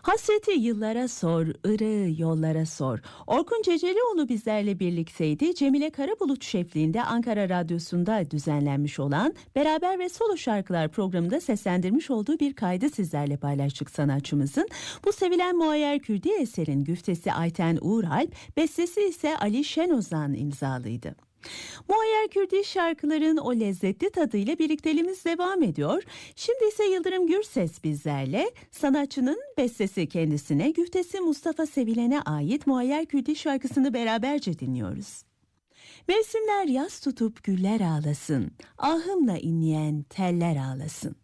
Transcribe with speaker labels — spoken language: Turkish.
Speaker 1: Hasreti yıllara sor, ırığı yollara sor. Orkun Cecelioğlu bizlerle birlikteydi. Cemile Karabulut şefliğinde Ankara Radyosu'nda düzenlenmiş olan Beraber ve Solo Şarkılar programında seslendirmiş olduğu bir kaydı sizlerle paylaştık sanatçımızın. Bu sevilen Muayyer Kürdi eserin güftesi Ayten Uğuralp, bestesi ise Ali Şenozan imzalıydı. Muayyer Kürdi şarkıların o lezzetli tadıyla birlikteliğimiz devam ediyor. Şimdi ise Yıldırım Gürses bizlerle. Sanatçının bestesi kendisine, güftesi Mustafa Sevilen'e ait Muayyer Kürdi şarkısını beraberce dinliyoruz. Mevsimler yas tutup güller ağlasın, ahımla inleyen teller ağlasın.